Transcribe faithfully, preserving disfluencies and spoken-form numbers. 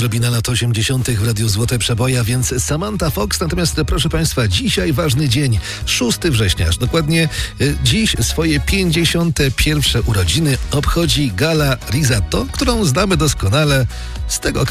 odrobina lat osiemdziesiątych w Radiu Złote Przeboje, a więc Samantha Fox. Natomiast proszę Państwa, dzisiaj ważny dzień, szóstego września, aż dokładnie dziś swoje pięćdziesiąte pierwsze urodziny obchodzi Gala Risotto, którą znamy doskonale z tego